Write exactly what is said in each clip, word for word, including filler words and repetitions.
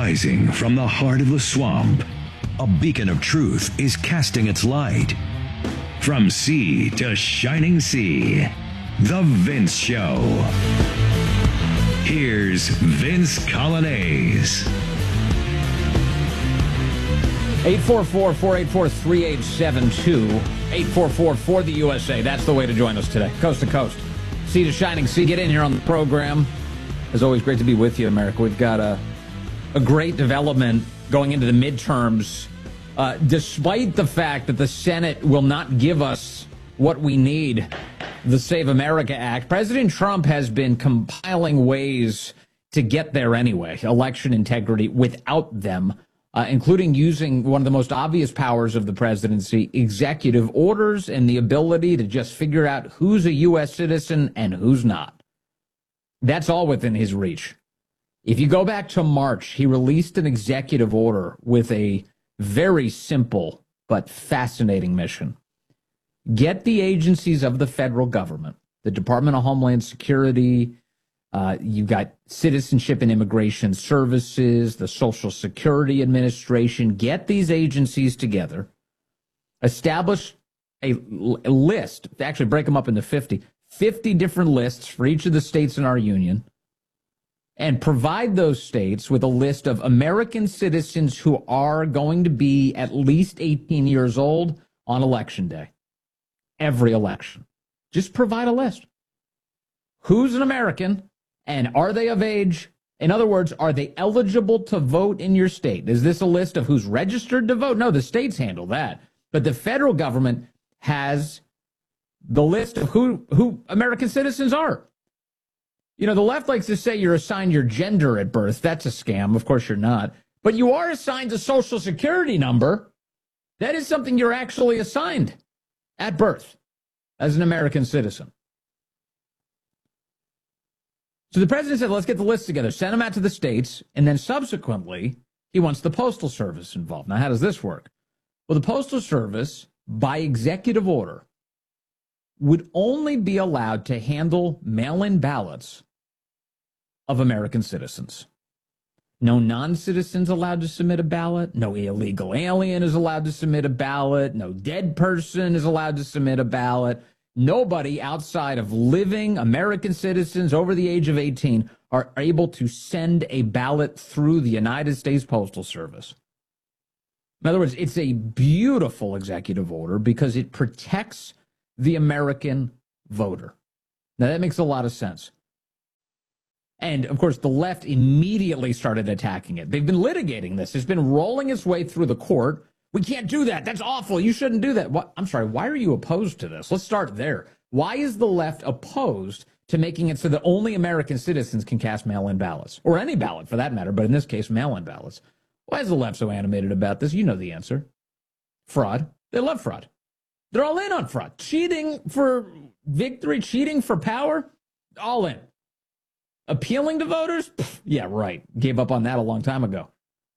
Rising from the heart of the swamp, a beacon of truth is casting its light. From sea to shining sea, The Vince Show. Here's Vince Coglianese. eight four four, four eight four, three eight seven two. eight four four for the U S A. That's the way to join us today. Coast to coast. Sea to shining sea. Get in here on the program. It's always great to be with you, America. We've got a, a great development going into the midterms. Uh, despite the fact that the Senate will not give us what we need, the Save America Act, President Trump has been compiling ways to get there anyway, election integrity, without them, uh, including using one of the most obvious powers of the presidency, executive orders, and the ability to just figure out who's a U S citizen and who's not. That's all within his reach. If you go back to March, he released an executive order with a very simple but fascinating mission. Get the agencies of the federal government, the Department of Homeland Security, uh, you've got Citizenship and Immigration Services, the Social Security Administration, get these agencies together, establish a, a list, actually break them up into fifty, fifty different lists for each of the states in our union, and provide those states with a list of American citizens who are going to be at least eighteen years old on election day. Every election. Just provide a list. Who's an American, and are they of age? In other words, are they eligible to vote in your state? Is this a list of who's registered to vote? No, the states handle that. But the federal government has the list of who, who American citizens are. You know, the left likes to say you're assigned your gender at birth. That's a scam. Of course you're not. But you are assigned a Social Security number. That is something you're actually assigned at birth as an American citizen. So the president said, let's get the list together, send them out to the states, and then subsequently, he wants the Postal Service involved. Now, how does this work? Well, the Postal Service, by executive order, would only be allowed to handle mail-in ballots of American citizens. No non-citizens allowed to submit a ballot. No illegal alien is allowed to submit a ballot. No dead person is allowed to submit a ballot. Nobody outside of living American citizens over the age of eighteen are able to send a ballot through the United States Postal Service. In other words, it's a beautiful executive order because it protects the American voter. Now, that makes a lot of sense. And, of course, the left immediately started attacking it. They've been litigating this. It's been rolling its way through the court. We can't do that. That's awful. You shouldn't do that. What? I'm sorry. Why are you opposed to this? Let's start there. Why is the left opposed to making it so that only American citizens can cast mail-in ballots? Or any ballot, for that matter, but in this case, mail-in ballots. Why is the left so animated about this? You know the answer. Fraud. They love fraud. They're all in on fraud. Cheating for victory, cheating for power, all in. Appealing to voters? Pff, yeah, right. Gave up on that a long time ago.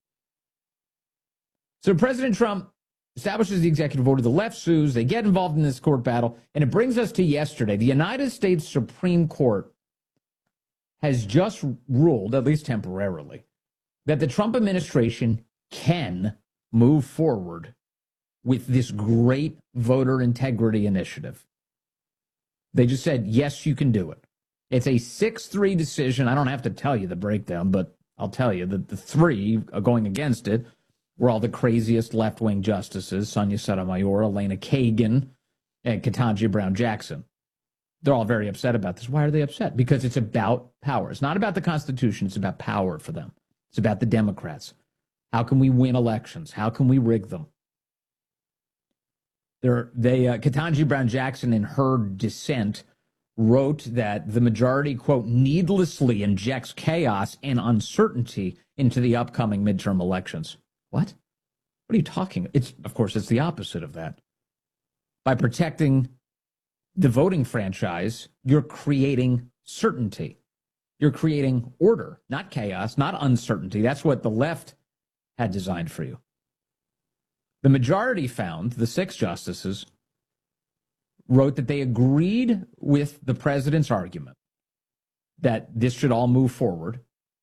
So President Trump establishes the executive order. The left sues. They get involved in this court battle. And it brings us to yesterday. The United States Supreme Court has just ruled, at least temporarily, that the Trump administration can move forward with this great voter integrity initiative. They just said, yes, you can do it. It's a six three decision. I don't have to tell you the breakdown, but I'll tell you that the three going against it were all the craziest left-wing justices, Sonia Sotomayor, Elena Kagan, and Ketanji Brown Jackson. They're all very upset about this. Why are they upset? Because it's about power. It's not about the Constitution. It's about power for them. It's about the Democrats. How can we win elections? How can we rig them? They're, they, uh, Ketanji Brown Jackson, in her dissent, wrote that the majority, quote, needlessly injects chaos and uncertainty into the upcoming midterm elections. What? What are you talking? It's, of course, it's the opposite of that. By protecting the voting franchise, you're creating certainty. You're creating order, not chaos, not uncertainty. That's what the left had designed for you. The majority found, the six justices, wrote that they agreed with the president's argument that this should all move forward,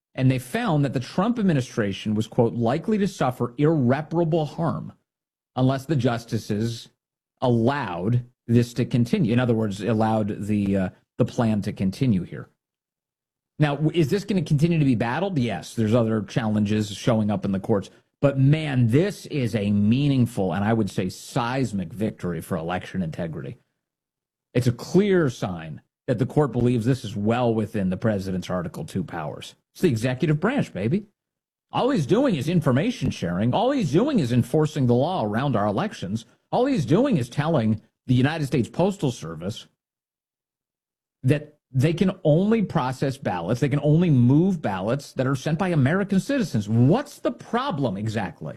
And they found that the Trump administration was, quote, likely to suffer irreparable harm unless the justices allowed this to continue. In other words, allowed the uh, the plan to continue here. Now, is this going to continue to be battled? Yes, there's other challenges showing up in the courts. But, man, this is a meaningful and I would say seismic victory for election integrity. It's a clear sign that the court believes this is well within the president's Article two powers. It's the executive branch, baby. All he's doing is information sharing. All he's doing is enforcing the law around our elections. All he's doing is telling the United States Postal Service that they can only process ballots. They can only move ballots that are sent by American citizens. What's the problem exactly?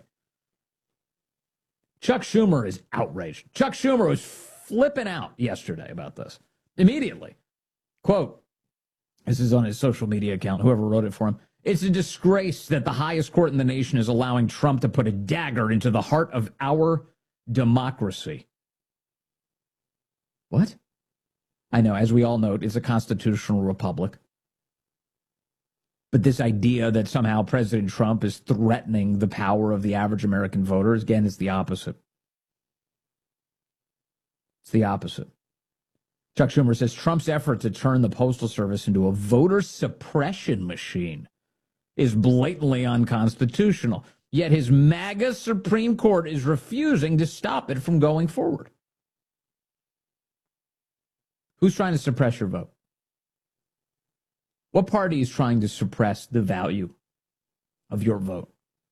Chuck Schumer is outraged. Chuck Schumer was flipping out yesterday about this. Immediately. Quote, this is on his social media account, whoever wrote it for him. It's a disgrace that the highest court in the nation is allowing Trump to put a dagger into the heart of our democracy. What? I know, as we all know, it's a constitutional republic. But this idea that somehow President Trump is threatening the power of the average American voter, again, is the opposite. It's the opposite. Chuck Schumer says Trump's effort to turn the Postal Service into a voter suppression machine is blatantly unconstitutional. Yet his MAGA Supreme Court is refusing to stop it from going forward. Who's trying to suppress your vote? What party is trying to suppress the value of your vote?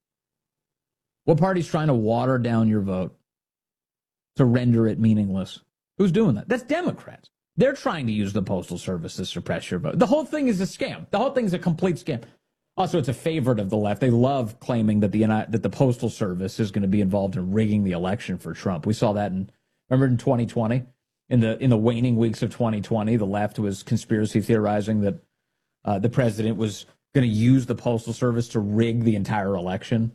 What party is trying to water down your vote to render it meaningless? Who's doing that? That's Democrats. They're trying to use the Postal Service to suppress your vote. The whole thing is a scam. The whole thing is a complete scam. Also, it's a favorite of the left. They love claiming that the that the Postal Service is going to be involved in rigging the election for Trump. We saw that in, remember in twenty twenty? In the in the waning weeks of twenty twenty, the left was conspiracy theorizing that uh, the president was going to use the Postal Service to rig the entire election.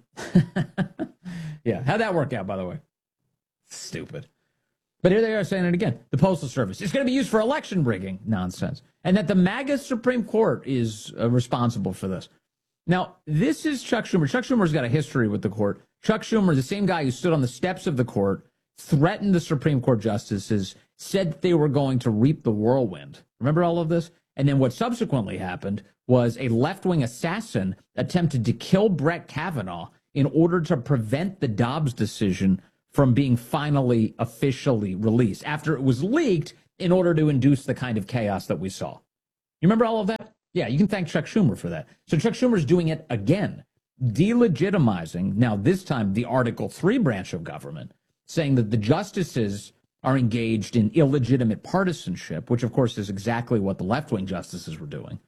Yeah, how'd that work out, by the way? Stupid. But here they are saying it again. The Postal Service is going to be used for election rigging. Nonsense. And that the MAGA Supreme Court is uh, responsible for this. Now, this is Chuck Schumer. Chuck Schumer's got a history with the court. Chuck Schumer, the same guy who stood on the steps of the court, threatened the Supreme Court justices, said that they were going to reap the whirlwind. Remember all of this? And then what subsequently happened was a left-wing assassin attempted to kill Brett Kavanaugh in order to prevent the Dobbs decision from being finally officially released after it was leaked in order to induce the kind of chaos that we saw. You remember all of that? Yeah, you can thank Chuck Schumer for that. So Chuck Schumer's doing it again, delegitimizing, now this time, the Article three branch of government, saying that the justices are engaged in illegitimate partisanship, which, of course, is exactly what the left-wing justices were doing.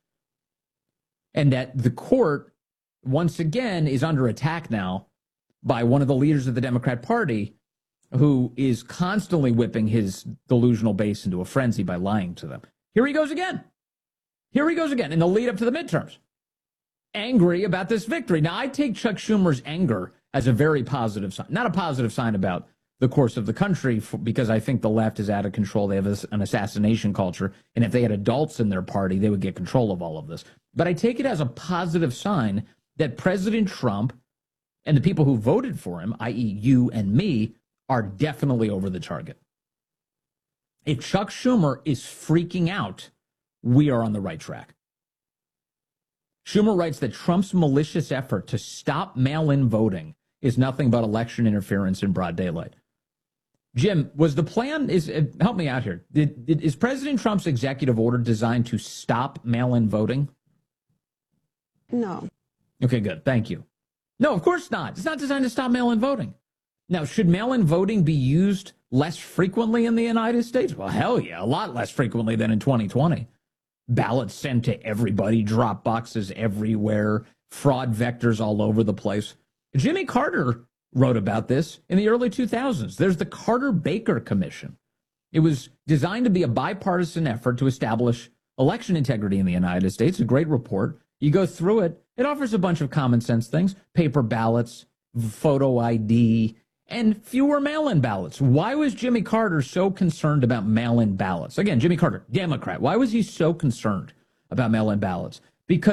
And that the court, once again, is under attack now by one of the leaders of the Democrat Party who is constantly whipping his delusional base into a frenzy by lying to them. Here he goes again. Here he goes again in the lead up to the midterms. Angry about this victory. Now, I take Chuck Schumer's anger as a very positive sign. Not a positive sign about the course of the country, for, because I think the left is out of control. They have a, an assassination culture. And if they had adults in their party, they would get control of all of this. But I take it as a positive sign that President Trump and the people who voted for him, that is you and me, are definitely over the target. If Chuck Schumer is freaking out, we are on the right track. Schumer writes that Trump's malicious effort to stop mail-in voting is nothing but election interference in broad daylight. Jim, was the plan, is help me out here, did, did, is President Trump's executive order designed to stop mail-in voting? No. Okay, good. Thank you. No, of course not. It's not designed to stop mail-in voting. Now, should mail-in voting be used less frequently in the United States? Well, hell yeah, a lot less frequently than in twenty twenty. Ballots sent to everybody, drop boxes everywhere, fraud vectors all over the place. Jimmy Carter wrote about this in the early two thousands. There's the Carter-Baker Commission. It was designed to be a bipartisan effort to establish election integrity in the United States. A great report. You go through it. It offers a bunch of common sense things, paper ballots, photo I D, and fewer mail-in ballots. Why was Jimmy Carter so concerned about mail-in ballots? Again, Jimmy Carter, Democrat. Why was he so concerned about mail-in ballots? Because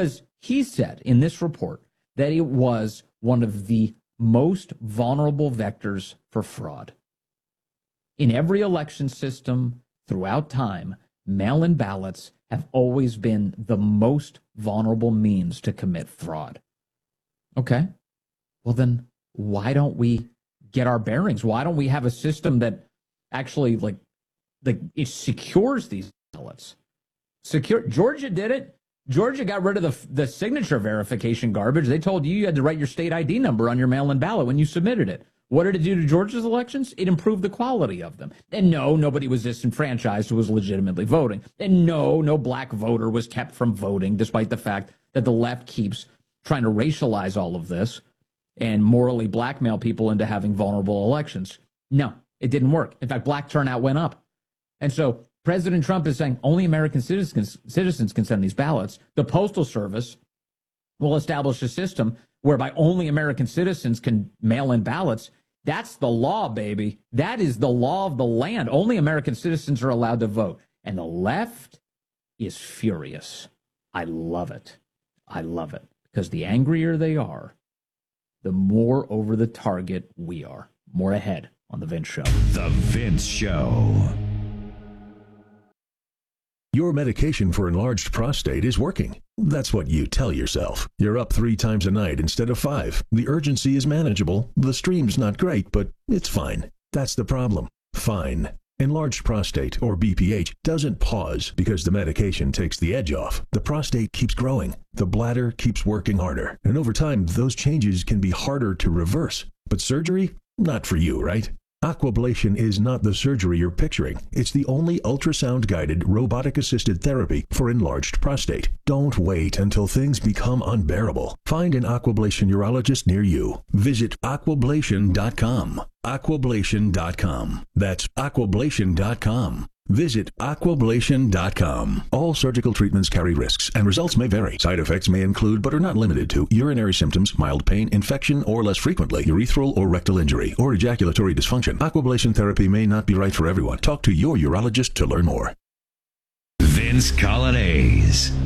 He said in this report that it was one of the most vulnerable vectors for fraud. In every election system throughout time, mail-in ballots have always been the most vulnerable means to commit fraud. Okay, well then why don't we get our bearings? Why don't we have a system that actually like, like it secures these ballots? Secure. Georgia did it. Georgia got rid of the the signature verification garbage. They told you you had to write your state I D number on your mail-in ballot when you submitted it. What did it do to Georgia's elections? It improved the quality of them. And no, nobody was disenfranchised who was legitimately voting. And no, no black voter was kept from voting, despite the fact that the left keeps trying to racialize all of this and morally blackmail people into having vulnerable elections. No, it didn't work. In fact, black turnout went up. And so President Trump is saying only American citizens, citizens can send these ballots. The Postal Service will establish a system whereby only American citizens can mail in ballots. That's the law, baby. That is the law of the land. Only American citizens are allowed to vote. And the left is furious. I love it. I love it. Because the angrier they are, the more over the target we are. More ahead on The Vince Show. The Vince Show. Your medication for enlarged prostate is working. That's what you tell yourself. You're up three times a night instead of five. The urgency is manageable. The stream's not great, but it's fine. That's the problem. Fine. Enlarged prostate, or B P H, doesn't pause because the medication takes the edge off. The prostate keeps growing. The bladder keeps working harder. And over time, those changes can be harder to reverse. But surgery? Not for you, right? Aquablation is not the surgery you're picturing. It's the only ultrasound-guided, robotic-assisted therapy for enlarged prostate. Don't wait until things become unbearable. Find an Aquablation urologist near you. Visit aquablation dot com. aquablation dot com. That's aquablation dot com. Visit aquablation dot com. All surgical treatments carry risks, and results may vary. Side effects may include, but are not limited to, urinary symptoms, mild pain, infection, or less frequently, urethral or rectal injury, or ejaculatory dysfunction. Aquablation therapy may not be right for everyone. Talk to your urologist to learn more. Vince Coglianese.